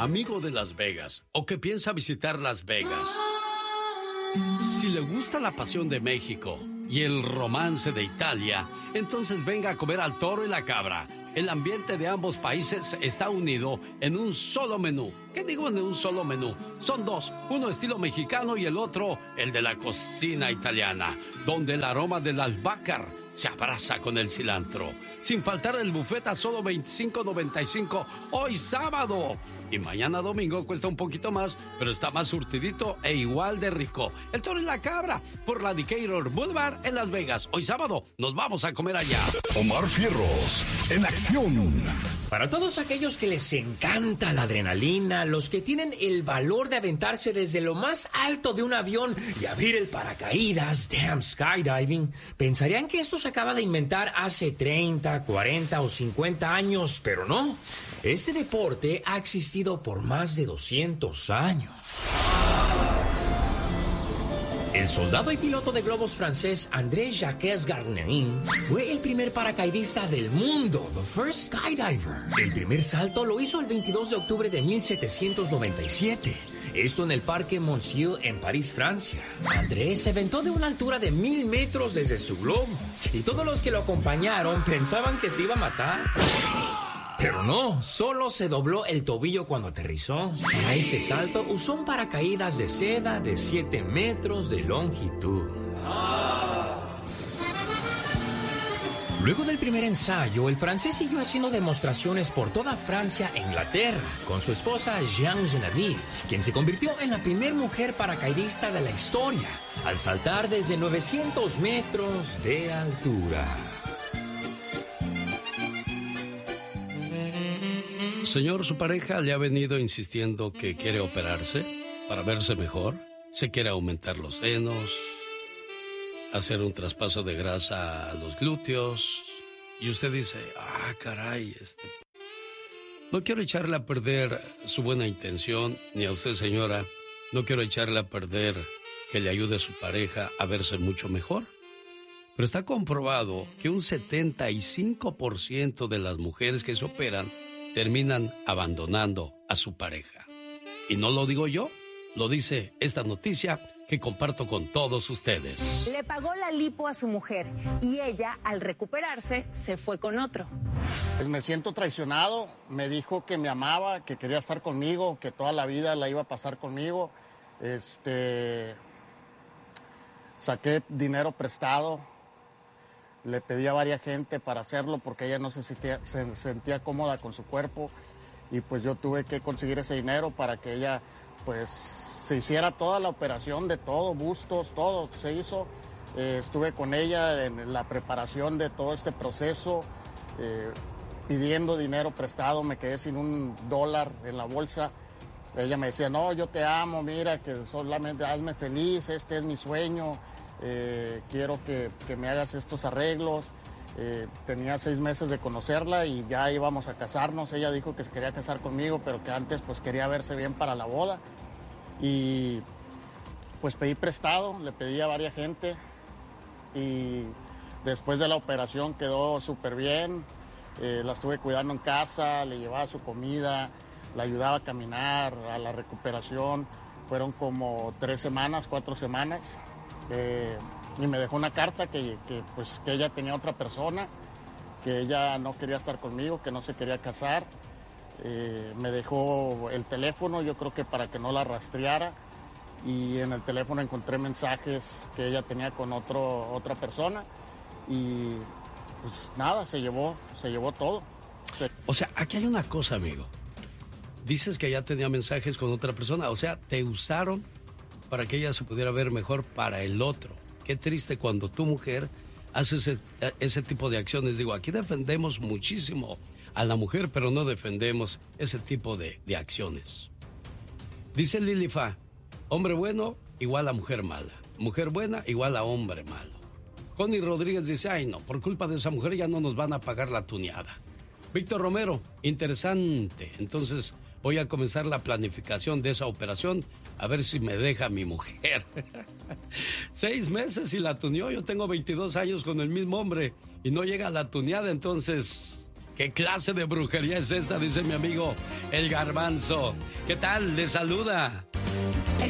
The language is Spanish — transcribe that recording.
amigo de Las Vegas o que piensa visitar Las Vegas, si le gusta la pasión de México y el romance de Italia, entonces venga a comer al Toro y la Cabra. El ambiente de ambos países está unido en un solo menú. ¿Qué digo en un solo menú? Son dos, uno estilo mexicano y el otro el de la cocina italiana, donde el aroma del albácar se abraza con el cilantro. Sin faltar el buffet a solo $25.95 hoy sábado. Y mañana domingo cuesta un poquito más, pero está más surtidito e igual de rico. El Toro y la Cabra, por la Decatur Boulevard en Las Vegas. Hoy sábado nos vamos a comer allá. Omar Fierros, en acción. Para todos aquellos que les encanta la adrenalina, los que tienen el valor de aventarse desde lo más alto de un avión y abrir el paracaídas, damn skydiving, pensarían que esto se acaba de inventar hace 30, 40 o 50 años, pero no. Este deporte ha existido por más de 200 años. El soldado y piloto de globos francés André Jacques Garnerin fue el primer paracaidista del mundo, the first skydiver. El primer salto lo hizo el 22 de octubre de 1797. Esto en el Parque Monceau en París, Francia. André se aventó de una altura de 1000 metros desde su globo. Y todos los que lo acompañaron pensaban que se iba a matar. Pero no, solo se dobló el tobillo cuando aterrizó. Para este salto usó un paracaídas de seda de 7 metros de longitud. Luego del primer ensayo, el francés siguió haciendo demostraciones por toda Francia e Inglaterra, con su esposa Jeanne Geneviève, quien se convirtió en la primera mujer paracaidista de la historia, al saltar desde 900 metros de altura. Señor, su pareja le ha venido insistiendo que quiere operarse para verse mejor. Se quiere aumentar los senos, hacer un traspaso de grasa a los glúteos. Y usted dice, caray, no quiero echarle a perder su buena intención, ni a usted, señora, no quiero echarle a perder que le ayude a su pareja a verse mucho mejor. Pero está comprobado que un 75% de las mujeres que se operan terminan abandonando a su pareja. Y no lo digo yo, lo dice esta noticia que comparto con todos ustedes. Le pagó la lipo a su mujer y ella, al recuperarse, se fue con otro. Pues me siento traicionado, me dijo que me amaba, que quería estar conmigo, que toda la vida la iba a pasar conmigo. Saqué dinero prestado. Le pedí a varias gente para hacerlo porque ella no se sentía cómoda con su cuerpo y pues yo tuve que conseguir ese dinero para que ella pues se hiciera toda la operación de todo, bustos, todo se hizo. Estuve con ella en la preparación de todo este proceso, pidiendo dinero prestado, me quedé sin $1 en la bolsa. Ella me decía, no, yo te amo, mira, que solamente hazme feliz, este es mi sueño. Quiero que me hagas estos arreglos. Tenía 6 meses de conocerla y ya íbamos a casarnos. Ella dijo que se quería casar conmigo, pero que antes pues quería verse bien para la boda. Y pues pedí prestado, le pedí a varias gente y después de la operación quedó súper bien. La estuve cuidando en casa, le llevaba su comida, la ayudaba a caminar, a la recuperación. Fueron como 3 semanas, 4 semanas. Y me dejó una carta que ella tenía otra persona, que ella no quería estar conmigo, que no se quería casar. Me dejó el teléfono, yo creo que para que no la rastreara, y en el teléfono encontré mensajes que ella tenía con otra persona y pues nada, se llevó todo. O sea, aquí hay una cosa, amigo. Dices que ya tenía mensajes con otra persona, o sea, te usaron para que ella se pudiera ver mejor para el otro. Qué triste cuando tu mujer hace ese tipo de acciones. Digo, aquí defendemos muchísimo a la mujer, pero no defendemos ese tipo de acciones. Dice Lilifa, hombre bueno igual a mujer mala. Mujer buena igual a hombre malo. Connie Rodríguez dice, ay no, por culpa de esa mujer ya no nos van a pagar la tuneada. Víctor Romero, interesante. Entonces voy a comenzar la planificación de esa operación, a ver si me deja mi mujer. 6 meses y la tuneó. Yo tengo 22 años con el mismo hombre y no llega a la tuneada, entonces ¿Qué clase de brujería es esta? Dice mi amigo El Garbanzo. ¿Qué tal? Le saluda